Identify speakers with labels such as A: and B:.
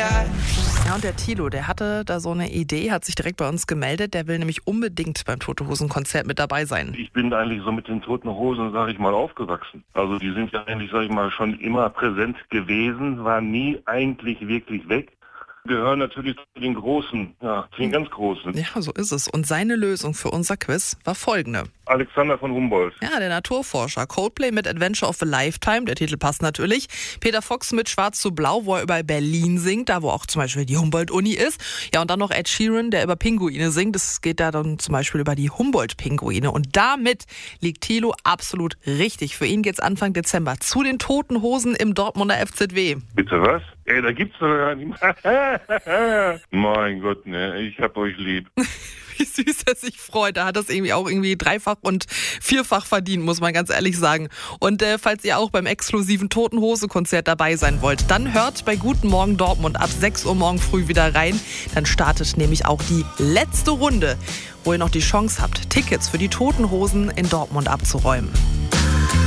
A: Ja, und der Thilo, der hatte da so eine Idee, hat sich direkt bei uns gemeldet. Der will nämlich unbedingt beim Tote Hosen Konzert mit dabei sein.
B: Ich bin eigentlich so mit den Toten Hosen, sage ich mal, aufgewachsen. Also die sind ja eigentlich, sage ich mal, schon immer präsent gewesen, waren nie eigentlich wirklich weg. Gehören natürlich zu den Großen, ja, zu den ganz Großen.
A: Ja, so ist es. Und seine Lösung für unser Quiz war folgende.
B: Alexander von Humboldt.
A: Ja, der Naturforscher. Coldplay mit Adventure of a Lifetime, der Titel passt natürlich. Peter Fox mit Schwarz zu Blau, wo er über Berlin singt, da wo auch zum Beispiel die Humboldt-Uni ist. Ja, und dann noch Ed Sheeran, der über Pinguine singt. Das geht da dann zum Beispiel über die Humboldt-Pinguine. Und damit liegt Thilo absolut richtig. Für ihn geht's Anfang Dezember zu den Toten Hosen im Dortmunder FZW.
B: Bitte was? Ey, da gibt's doch gar nicht. Mein Gott, ne, ich hab euch lieb.
A: Wie süß er sich freut. Da hat das irgendwie dreifach und vierfach verdient, muss man ganz ehrlich sagen. Und falls ihr auch beim exklusiven Toten Hose Konzert dabei sein wollt, dann hört bei Guten Morgen Dortmund ab 6 Uhr morgen früh wieder rein. Dann startet nämlich auch die letzte Runde, wo ihr noch die Chance habt, Tickets für die Toten Hosen in Dortmund abzuräumen.